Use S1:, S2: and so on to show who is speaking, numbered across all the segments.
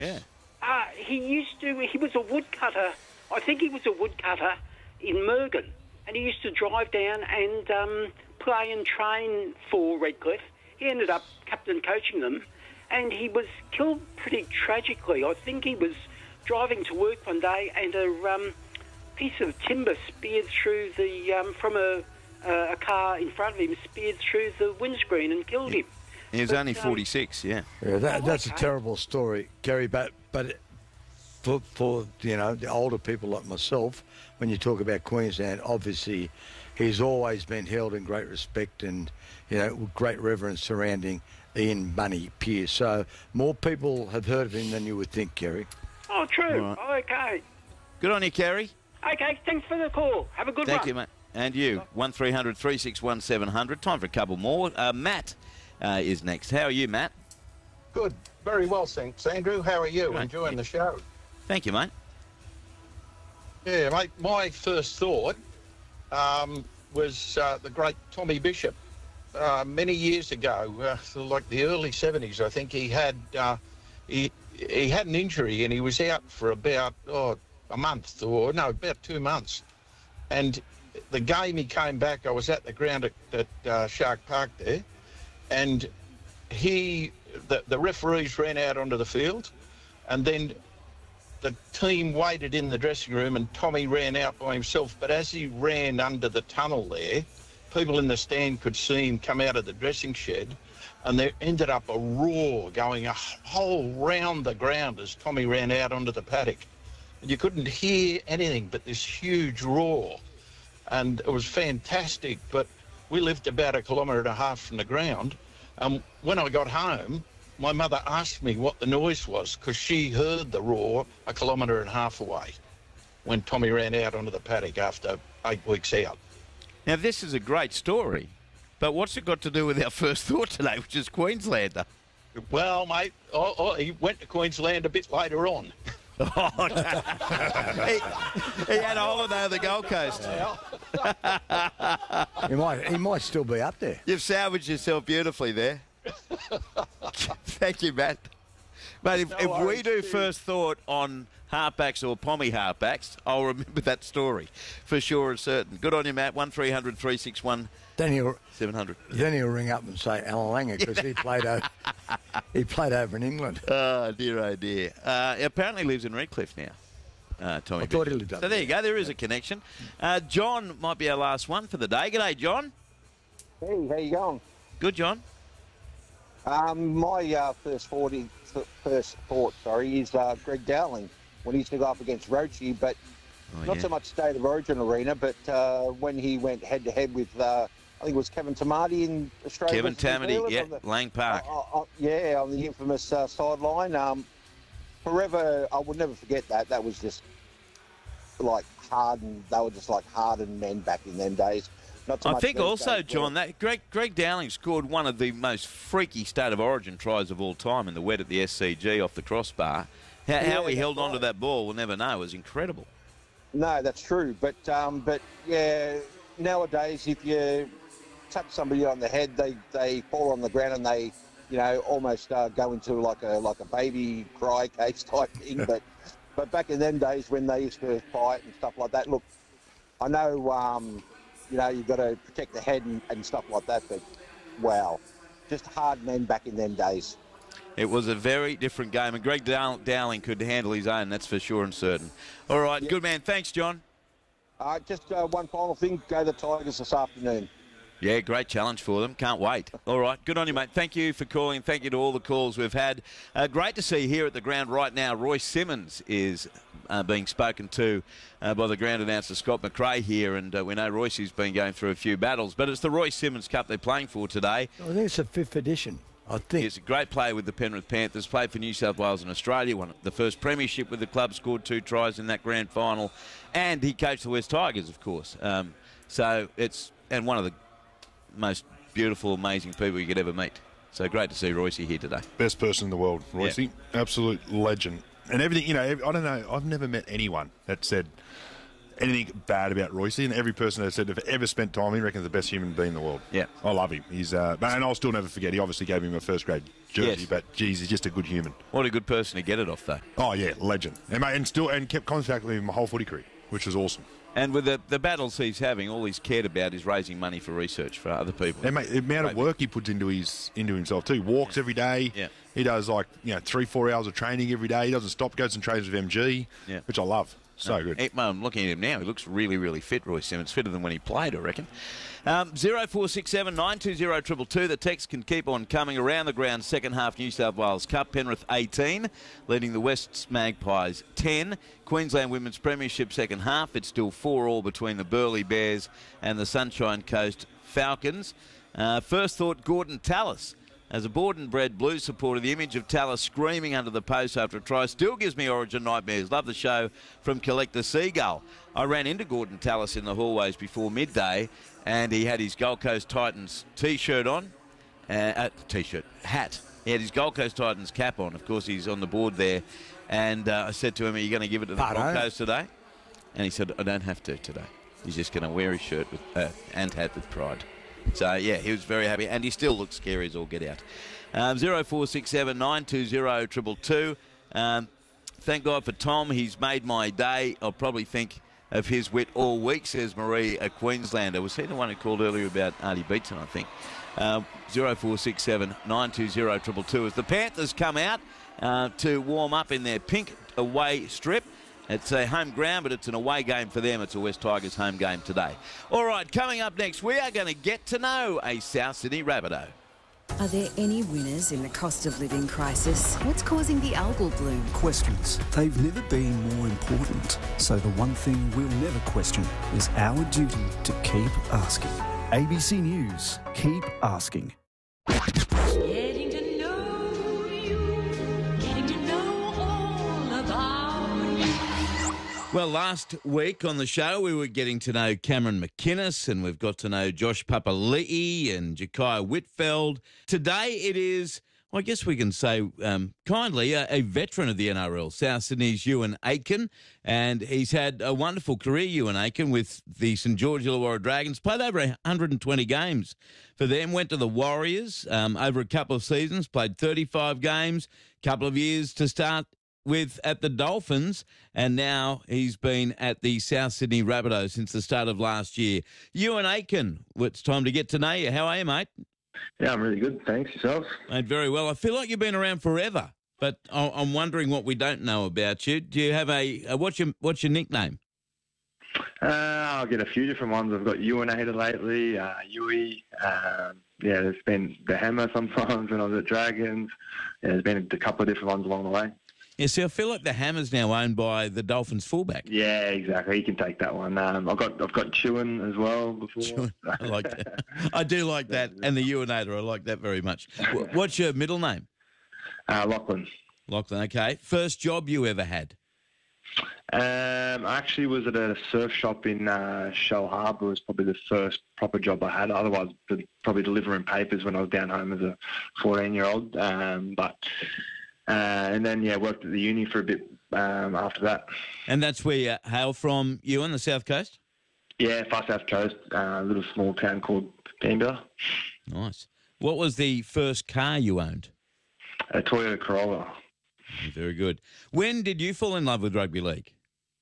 S1: Yeah.
S2: He was a woodcutter. I think he was a woodcutter in Mergen. And he used to drive down and play and train for Redcliffe. He ended up captain coaching them. And he was killed pretty tragically. I think he was driving to work one day and a piece of timber speared through from a car in front of him, speared through the windscreen and killed him.
S1: He was only 46, yeah.
S3: That's a terrible story, Gary, but for the older people like myself, when you talk about Queensland, obviously he's always been held in great respect and, with great reverence surrounding Ian Bunny Pearce. So more people have heard of him than you would think, Kerry.
S2: Oh, true.
S1: Right.
S2: Okay.
S1: Good on you, Kerry.
S2: Okay, thanks for the call. Have a good one.
S1: Thank you, mate. And you. 1300 361 700. Time for a couple more. Matt is next. How are you, Matt?
S4: Good. Very well, thanks, Andrew. How are you?
S1: Good.
S4: Enjoying the show?
S1: Thank you, mate.
S4: Yeah, mate, my first thought was the great Tommy Bishop. Many years ago, like the early 70s, I think he had he had an injury and he was out for about a month about 2 months. And the game he came back, I was at the ground at Shark Park there, and the referees ran out onto the field, and then the team waited in the dressing room and Tommy ran out by himself. But as he ran under the tunnel there, people in the stand could see him come out of the dressing shed, and there ended up a roar going a whole round the ground as Tommy ran out onto the paddock. And you couldn't hear anything but this huge roar. And it was fantastic, but we lived about 1.5 kilometres from the ground. When I got home, my mother asked me what the noise was because she heard the roar 1.5 kilometres away when Tommy ran out onto the paddock after 8 weeks out.
S1: Now, this is a great story, but what's it got to do with our first thought today, which is Queenslander?
S4: Well, mate, he went to Queensland a bit later on.
S1: Oh, no. he had a holiday on the Gold Coast.
S3: He might still be up there.
S1: You've salvaged yourself beautifully there. Thank you, Matt. Mate, if we do first thought on halfbacks or pommy halfbacks, I'll remember that story for sure and certain. Good on you, Matt. 1300 361 700.
S3: Then he'll ring up and say Alan Langer because he played over in England.
S1: Oh, dear, He apparently lives in Redcliffe now, Tommy.
S3: I thought he lived up
S1: there. So there you go. There is a connection. John might be our last one for the day. G'day, John.
S5: Hey, how you going?
S1: Good, John.
S5: My first thought, is Greg Dowling when he used to go up against Roche, but not so much State of Origin arena, but when he went head-to-head with, I think it was Kevin Tamati in Australia.
S1: Kevin Tamati, yeah, Lang Park.
S5: On the infamous sideline. Forever, I will never forget that. That was just like hardened. They were just like hardened men back in them days.
S1: I think also, John, that Greg Dowling scored one of the most freaky State of Origin tries of all time in the wet at the SCG off the crossbar. How he held onto that ball, we'll never know. It was incredible.
S5: No, that's true. But yeah, nowadays, if you tap somebody on the head, they fall on the ground and they, almost go into like a baby cry case type thing. But back in them days when they used to fight and stuff like that, look, I know, you've got to protect the head and stuff like that, but wow, just hard men back in them days.
S1: It was a very different game, and Greg Dowling could handle his own, that's for sure and certain. All right, Good man. Thanks, John.
S5: Just one final thing. Go the Tigers this afternoon.
S1: Yeah, great challenge for them. Can't wait. All right, good on you, mate. Thank you for calling. Thank you to all the calls we've had. Great to see here at the ground right now. Royce Simmons is being spoken to by the ground announcer Scott McRae here, and we know Royce's been going through a few battles, but it's the Royce Simmons Cup they're playing for today.
S3: I think it's the 5th edition. I think.
S1: He's a great player with the Penrith Panthers, played for New South Wales and Australia, won the first premiership with the club, scored 2 tries in that grand final, and he coached the West Tigers, of course. So it's one of the most beautiful, amazing people you could ever meet. So great to see Royce here today.
S6: Best person in the world, Royce.
S1: Yeah.
S6: Absolute legend. And everything, I don't know, I've never met anyone that said anything bad about Royce, and every person that said if ever spent time, he reckons the best human being in the world.
S1: Yeah.
S6: I love him. He's and I'll still never forget, he obviously gave me my first grade jersey,
S1: Yes.
S6: but geez, he's just a good human.
S1: What a good person to get it off, though.
S6: Oh yeah, legend, and kept contact with him my whole footy career, which was awesome.
S1: And with the battles he's having, all he's cared about is raising money for research for other people.
S6: And mate, the amount of work he puts into himself too. He walks every day.
S1: Yeah.
S6: He does 3-4 hours of training every day. He doesn't stop. Goes and trains with MG, which I love. So good.
S1: I'm looking at him now. He looks really, really fit, Roy Simmons. Fitter than when he played, I reckon. 0467 920 222. The text can keep on coming. Around the ground, second half New South Wales Cup. Penrith 18, leading the West Magpies 10. Queensland Women's Premiership second half. It's still 4-4 between the Burleigh Bears and the Sunshine Coast Falcons. First thought, Gordon Tallis. As a born-and-bred Blues supporter, the image of Tallis screaming under the post after a try still gives me Origin nightmares. Love the show from Collector Seagull. I ran into Gordon Tallis in the hallways before midday, and he had his Gold Coast Titans T-shirt on. Hat. He had his Gold Coast Titans cap on. Of course, he's on the board there. And I said to him, are you going to give it to the Broncos today? And he said, I don't have to today. He's just going to wear his shirt and hat with pride. So, yeah, he was very happy, and he still looks scary as all get out. 0467 920 222. Thank God for Tom. He's made my day. I'll probably think of his wit all week, says Marie, a Queenslander. Was he the one who called earlier about Artie Beetson, I think? 0467 920 222. As the Panthers come out to warm up in their pink away strip. It's a home ground, but it's an away game for them. It's a West Tigers home game today. All right, coming up next, we are going to get to know a South Sydney Rabbitoh.
S7: Are there any winners in the cost of living crisis? What's causing the algal bloom?
S8: Questions. They've never been more important. So the one thing we'll never question is our duty to keep asking. ABC News. Keep asking.
S9: Getting to know you, getting to know all about you.
S1: Well, last week on the show, we were getting to know Cameron McInnes, and we've got to know Josh Papali'i and Ja'Kai Whitfeld. Today it is, well, I guess we can say kindly, a veteran of the NRL, South Sydney's Ewan Aitken, and he's had a wonderful career, Ewan Aitken, with the St George Illawarra Dragons. Played over 120 games for them, went to the Warriors over a couple of seasons, played 35 games, couple of years to start with at the Dolphins, and now he's been at the South Sydney Rabbitohs since the start of last year. Ewan Aitken, it's time to get to know you. How are you, mate?
S10: Yeah, I'm really good. Thanks. Yourself?
S1: Mate, very well. I feel like you've been around forever, but I'm wondering what we don't know about you. Do you have what's your nickname?
S10: I'll get a few different ones. I've got Ewanator lately, Yui. There's been the Hammer sometimes when I was at Dragons. Yeah, there's been a couple of different ones along the way.
S1: Yeah, see, I feel like the Hammer's now owned by the Dolphins fullback.
S10: Yeah, exactly. You can take that one. I've got Chewin as well before.
S1: Chewin. I like that. I do like that, and the Ewanator. I like that very much. What's your middle name?
S10: Lachlan.
S1: Lachlan. Okay. First job you ever had?
S10: I actually was at a surf shop in Shell Harbour. It was probably the first proper job I had. Otherwise, probably delivering papers when I was down home as a 14-year-old. And then, worked at the uni for a bit after that.
S1: And that's where you hail from, Ewan, the South Coast?
S10: Yeah, far South Coast, a little small town called Bambilla.
S1: Nice. What was the first car you owned?
S10: A Toyota Corolla.
S1: Very good. When did you fall in love with rugby league?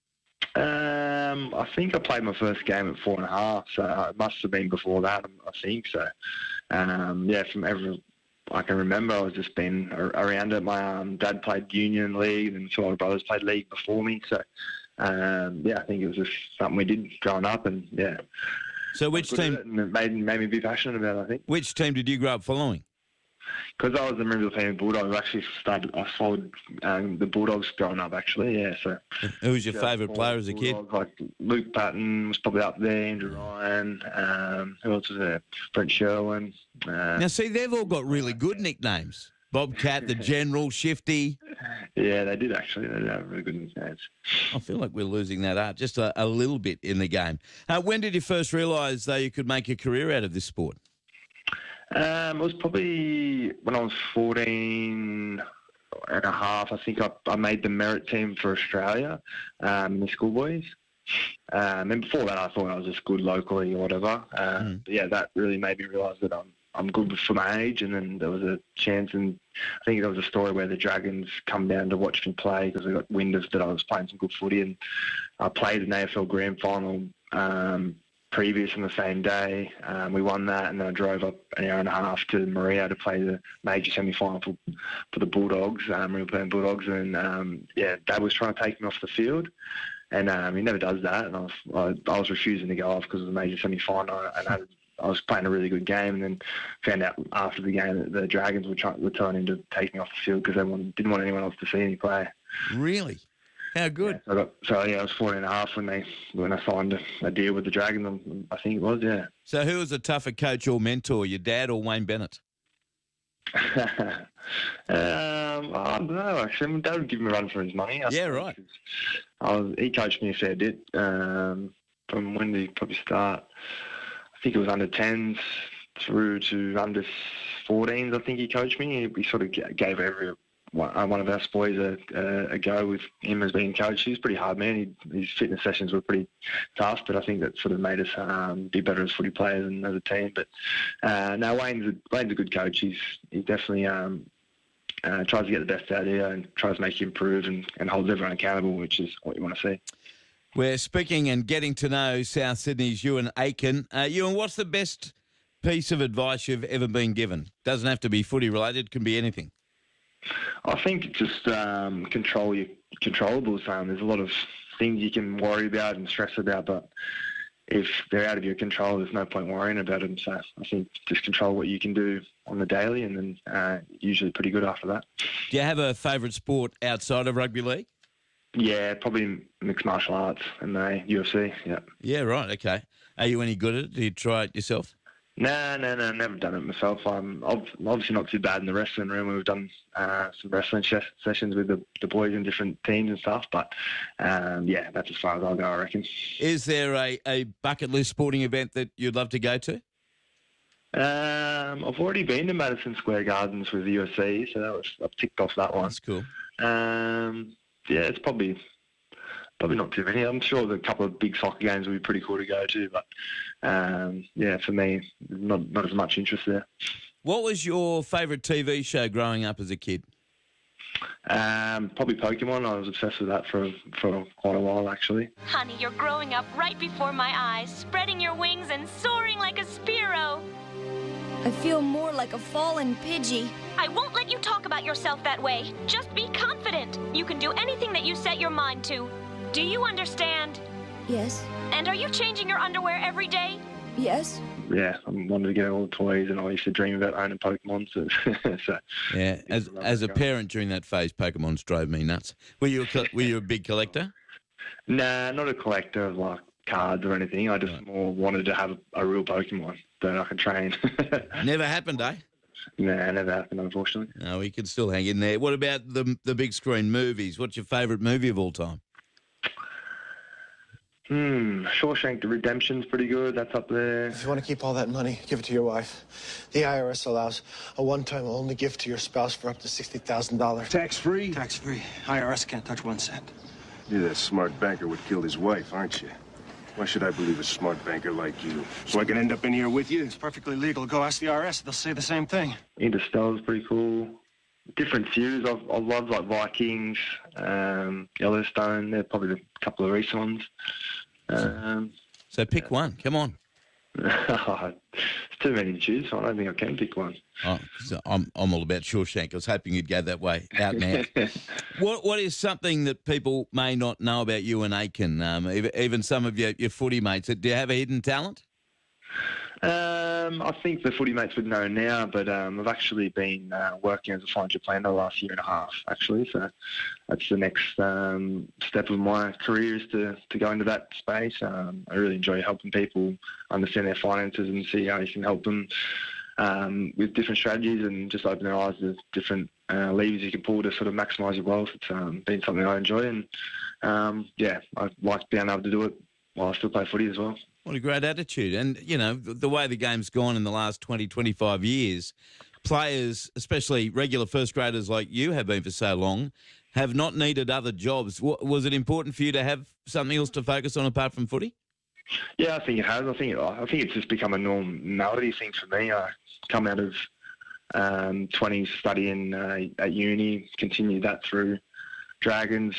S10: I think I played my first game at 4.5, so it must have been before that, I think. So, from every I can remember, I was just been around it. My dad played Union League, and two older brothers played league before me. So, I think it was just something we did growing up, and yeah.
S1: So which team?
S10: And it made me be passionate about it, I think.
S1: Which team did you grow up following?
S10: Because I was a member of the family Bulldogs, I followed the Bulldogs growing up, actually, yeah. So
S1: who was your favourite player as a kid?
S10: Like Luke Patton was probably up there, Andrew Ryan, who else was there? Brent Sherwin.
S1: Now, see, they've all got really good nicknames. Bobcat, the General, Shifty.
S10: Yeah, they did, actually. They did have really good nicknames.
S1: I feel like we're losing that art just a little bit in the game. When did you first realise, though, you could make a career out of this sport?
S10: It was probably when I was 14 and a half. I think I made the merit team for Australia in the schoolboys. And before that, I thought I was just good locally or whatever. But yeah, that really made me realise that I'm good for my age. And then there was a chance, and I think there was a story where the Dragons come down to watch me play because they got wind of that I was playing some good footy, and I played an AFL Grand Final previous on the same day. We won that, and then I drove up an hour and a half to Maria to play the major semi-final for the Bulldogs, Real playing Bulldogs, and Dad was trying to take me off the field. And he never does that, and I was refusing to go off because it was a major semi-final, and I was playing a really good game, and then found out after the game that the Dragons were telling him to take me off the field because they didn't want anyone else to see me play.
S1: Really? How good?
S10: Yeah, I was 14.5 when I signed a deal with the Dragons, I think it was, yeah.
S1: So who was a tougher coach or mentor, your dad or Wayne Bennett?
S10: I don't know, actually. My dad would give me a run for his money.
S1: Right.
S10: He coached me a fair bit. From when did he probably start? I think it was under 10s through to under 14s, I think he coached me. He sort of gave every one of us boys a go with him as being coach. He was pretty hard, man. His fitness sessions were pretty tough, but I think that sort of made us be better as footy players and as a team. But no, Wayne's a good coach. He definitely tries to get the best out of you and tries to make you improve and holds everyone accountable, which is what you want to see.
S1: We're speaking and getting to know South Sydney's Ewan Aiken. Ewan, what's the best piece of advice you've ever been given? Doesn't have to be footy related, can be anything.
S10: I think just control your controllables. There's a lot of things you can worry about and stress about, but if they're out of your control, there's no point worrying about them. So I think just control what you can do on the daily, and then usually pretty good after that.
S1: Do you have a favourite sport outside of rugby league?
S10: Yeah, probably mixed martial arts and the UFC, yeah.
S1: Yeah, right, okay. Are you any good at it? Do you try it yourself?
S10: No, never done it myself. I'm obviously not too bad in the wrestling room. We've done some wrestling sessions with the boys in different teams and stuff, but that's as far as I'll go, I reckon. Is
S1: there a bucket list sporting event that you'd love to go to?
S10: I've already been to Madison Square Gardens with the UFC, so I've ticked off that one.
S1: That's cool.
S10: It's probably not too many. I'm sure a couple of big soccer games would be pretty cool to go to, but for me, not as much interest there.
S1: What was your favourite TV show growing up as a kid?
S10: Probably Pokemon. I was obsessed with that for quite a while, actually.
S11: Honey, you're growing up right before my eyes, spreading your wings and soaring like a Spearow.
S12: I feel more like a fallen Pidgey.
S11: I won't let you talk about yourself that way. Just be confident. You can do anything that you set your mind to. Do you understand?
S12: Yes.
S11: And are you changing your underwear every day?
S12: Yes.
S10: Yeah, I wanted to get all the toys, and I used to dream about owning Pokemon. So
S1: yeah, as a parent during that phase, Pokemons drove me nuts. Were you a big collector?
S10: Nah, not a collector of like cards or anything. I just more wanted to have a real Pokemon that I could train.
S1: Never happened, eh?
S10: Nah, never happened, unfortunately.
S1: No, we could still hang in there. What about the big screen movies? What's your favourite movie of all time?
S10: Shawshank Redemption's pretty good. That's up there.
S13: If you want to keep all that money, give it to your wife. The IRS allows a one-time only gift to your spouse for up to $60,000.
S14: Tax-free?
S13: Tax-free. IRS can't touch 1 cent.
S14: You're that smart banker would kill his wife, aren't you? Why should I believe a smart banker like you? So I can end up in here with you?
S13: It's perfectly legal. Go ask the IRS. They'll say the same thing.
S10: Interstellar's pretty cool. Different series. I love like Vikings, Yellowstone. They're probably a couple of recent ones.
S1: So pick one. Come on.
S10: It's too many to choose. I don't think I can pick one.
S1: Oh, so I'm all about Shawshank. I was hoping you'd go that way out now. What is something that people may not know about Ewan Aiken? Even some of your footy mates. Do you have a hidden talent?
S10: I think the footy mates would know now, but I've actually been working as a financial planner the last year and a half, actually. So that's the next step of my career is to go into that space. I really enjoy helping people understand their finances and see how you can help them with different strategies and just open their eyes to different levers you can pull to sort of maximise your wealth. It's been something I enjoy, and I like being able to do it while I still play footy as well.
S1: What a great attitude. And, the way the game's gone in the last 20, 25 years, players, especially regular first graders like you have been for so long, have not needed other jobs. Was it important for you to have something else to focus on apart from footy?
S10: Yeah, I think it has. I think it's just become a normality thing for me. I come out of 20s studying at uni, continued that through Dragons,